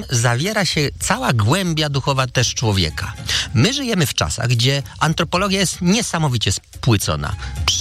zawiera się cała głębia duchowa też człowieka. My żyjemy w czasach, gdzie antropologia jest niesamowicie spłycona.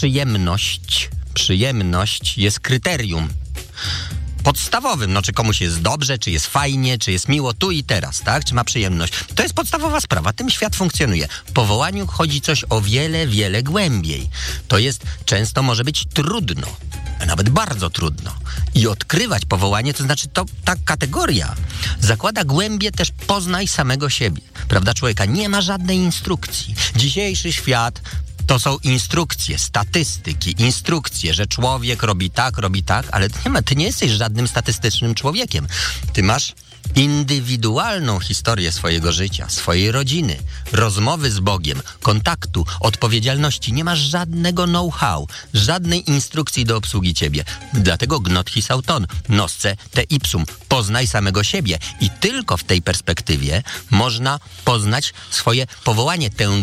Przyjemność jest kryterium podstawowym, czy komuś jest dobrze, czy jest fajnie, czy jest miło tu i teraz, tak? Czy ma przyjemność. To jest podstawowa sprawa, tym świat funkcjonuje. W powołaniu chodzi coś o wiele, wiele głębiej. To jest, często może być trudno, a nawet bardzo trudno. I odkrywać powołanie, to znaczy ta kategoria zakłada głębię też poznaj samego siebie. Prawda, człowieka? Nie ma żadnej instrukcji. Dzisiejszy świat to są instrukcje, statystyki, instrukcje, że człowiek robi tak, ale ty nie jesteś żadnym statystycznym człowiekiem. Ty masz indywidualną historię swojego życia, swojej rodziny, rozmowy z Bogiem, kontaktu, odpowiedzialności. Nie masz żadnego know-how, żadnej instrukcji do obsługi ciebie. Dlatego gnot his auton, nosce te ipsum. Poznaj samego siebie. I tylko w tej perspektywie można poznać swoje powołanie, tę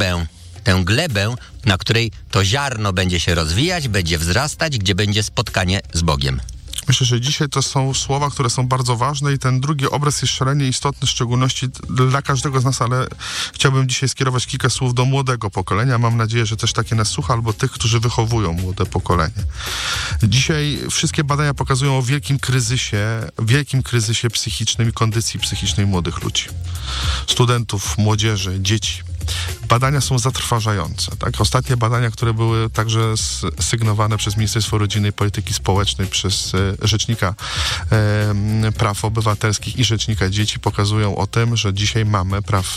glebę, na której to ziarno będzie się rozwijać, będzie wzrastać, gdzie będzie spotkanie z Bogiem. Myślę, że dzisiaj to są słowa, które są bardzo ważne i ten drugi obraz jest szalenie istotny, w szczególności dla każdego z nas, ale chciałbym dzisiaj skierować kilka słów do młodego pokolenia. Mam nadzieję, że też takie nas słucha, albo tych, którzy wychowują młode pokolenie. Dzisiaj wszystkie badania pokazują o wielkim kryzysie psychicznym i kondycji psychicznej młodych ludzi. Studentów, młodzieży, dzieci. Badania są zatrważające. Tak? Ostatnie badania, które były także sygnowane przez Ministerstwo Rodziny i Polityki Społecznej, przez Rzecznika Praw Obywatelskich i Rzecznika Dzieci pokazują o tym, że dzisiaj mamy praw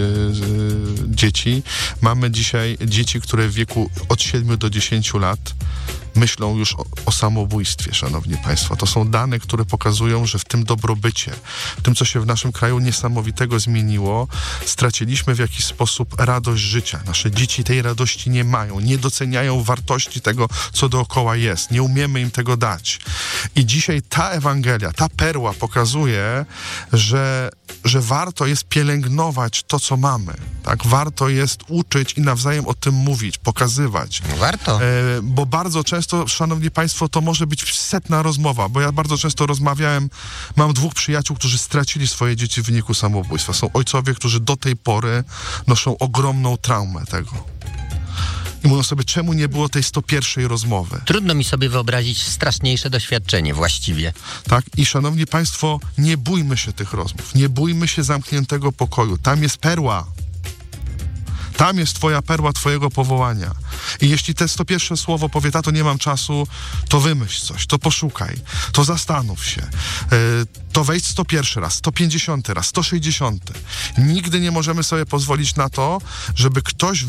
dzieci. Mamy dzisiaj dzieci, które w wieku od 7 do 10 lat myślą już o samobójstwie, szanowni państwo. To są dane, które pokazują, że w tym dobrobycie, w tym, co się w naszym kraju niesamowitego zmieniło, straciliśmy w jakiś sposób radość życia. Nasze dzieci tej radości nie mają, nie doceniają wartości tego, co dookoła jest. Nie umiemy im tego dać. I dzisiaj ta Ewangelia, ta perła pokazuje, że warto jest pielęgnować to, co mamy. Tak? Warto jest uczyć i nawzajem o tym mówić, pokazywać. Warto. Bo bardzo często, szanowni państwo, to może być setna rozmowa, bo ja bardzo często mam 2 przyjaciół, którzy stracili swoje dzieci w wyniku samobójstwa. Są ojcowie, którzy do tej pory noszą ogromną traumę tego. I mówią sobie, czemu nie było tej 101 rozmowy. Trudno mi sobie wyobrazić straszniejsze doświadczenie właściwie. Tak? I szanowni państwo, nie bójmy się tych rozmów. Nie bójmy się zamkniętego pokoju. Tam jest perła. Tam jest twoja perła twojego powołania. I jeśli te 101 słowo powie, tato, nie mam czasu, to wymyśl coś, to poszukaj, to zastanów się, to wejdź 101 raz, 150 raz, 160. Nigdy nie możemy sobie pozwolić na to, żeby ktoś,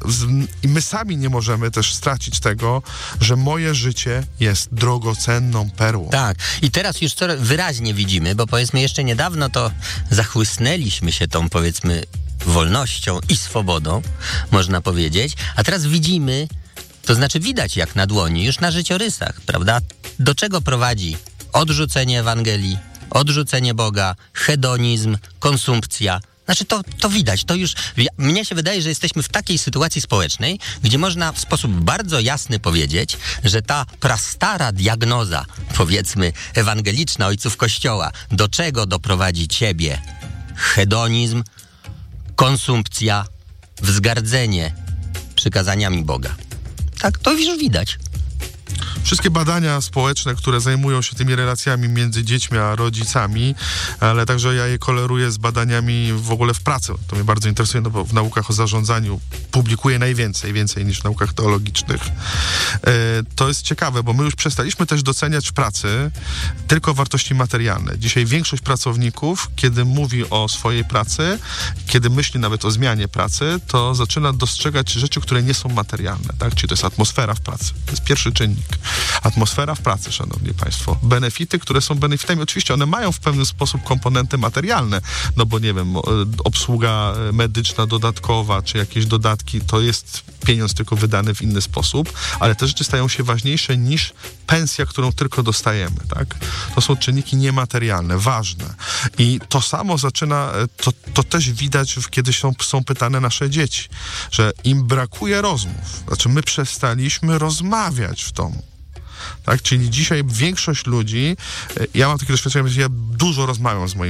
i my sami nie możemy też stracić tego, że moje życie jest drogocenną perłą. Tak. I teraz już coraz wyraźnie widzimy, bo powiedzmy jeszcze niedawno to zachłysnęliśmy się tą, powiedzmy, wolnością i swobodą, można powiedzieć, a teraz widzimy, to znaczy widać jak na dłoni, już na życiorysach, prawda? Do czego prowadzi odrzucenie Ewangelii, odrzucenie Boga, hedonizm, konsumpcja. Znaczy to widać, to już, mnie się wydaje, że jesteśmy w takiej sytuacji społecznej, gdzie można w sposób bardzo jasny powiedzieć, że ta prastara diagnoza, powiedzmy, ewangeliczna ojców Kościoła, do czego doprowadzi ciebie hedonizm, konsumpcja, wzgardzenie przykazaniami Boga. Tak, to już widać. Wszystkie badania społeczne, które zajmują się tymi relacjami między dziećmi a rodzicami, ale także ja je koleruję z badaniami w ogóle w pracy. To mnie bardzo interesuje, no bo w naukach o zarządzaniu publikuję więcej niż w naukach teologicznych. To jest ciekawe, bo my już przestaliśmy też doceniać w pracy tylko wartości materialne. Dzisiaj większość pracowników, kiedy mówi o swojej pracy, kiedy myśli nawet o zmianie pracy, to zaczyna dostrzegać rzeczy, które nie są materialne. Tak? Czyli to jest atmosfera w pracy. To jest pierwszy czynnik. Atmosfera w pracy, szanowni państwo. Benefity, które są benefitami, oczywiście one mają w pewien sposób komponenty materialne, no bo nie wiem, obsługa medyczna dodatkowa, czy jakieś dodatki, to jest pieniądz tylko wydany w inny sposób, ale te rzeczy stają się ważniejsze niż pensja, którą tylko dostajemy, tak? To są czynniki niematerialne, ważne. I to samo zaczyna, to też widać, kiedy są pytane nasze dzieci, że im brakuje rozmów. Znaczy my przestaliśmy rozmawiać w domu. Tak? Czyli dzisiaj większość ludzi, ja mam takie doświadczenie, że ja dużo rozmawiam z moimi